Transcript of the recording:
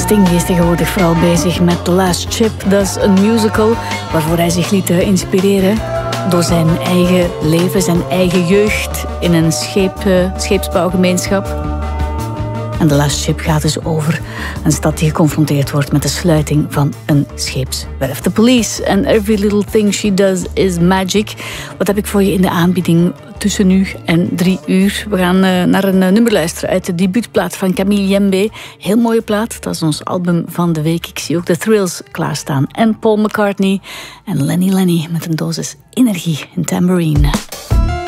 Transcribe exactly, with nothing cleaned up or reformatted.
Sting is tegenwoordig vooral bezig met The Last Ship. Dat is een musical waarvoor hij zich liet inspireren door zijn eigen leven, zijn eigen jeugd in een scheep, uh, scheepsbouwgemeenschap. En The Last Ship gaat dus over een stad die geconfronteerd wordt met de sluiting van een scheepswerf. The Police and Every Little Thing She Does Is Magic. Wat heb ik voor je in de aanbieding tussen nu en drie uur? We gaan uh, naar een uh, nummer luisteren uit de debuutplaat van Camille Jembe. Heel mooie plaat, dat is ons album van de week. Ik zie ook de Thrills klaarstaan. En Paul McCartney en Lenny Lenny met een dosis energie in Tambourine.